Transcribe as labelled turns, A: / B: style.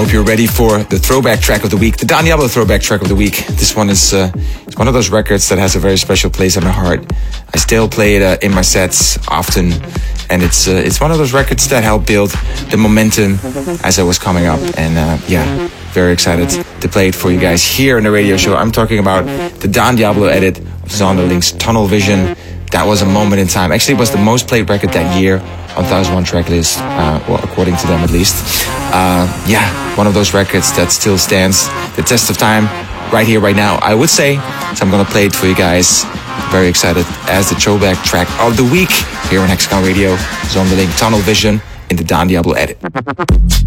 A: hope you're ready for the throwback track of the week, the Don Diablo throwback track of the week. This one is it's one of those records that has a very special place in my heart. I still play it in my sets often, and it's one of those records that helped build the momentum as I was coming up. And very excited to play it for you guys here on the radio show. I'm talking about the Don Diablo edit of Zonderling's Tunnel Vision. That was a moment in time. Actually, it was the most played record that year on 1001 Tracklist, according to them at least. One of those records that still stands the test of time right here, right now, I would say. So I'm going to play it for you guys. Very excited as the throwback track of the week here on Hexagon Radio. Zonderling Tunnel Vision in the Don Diablo edit.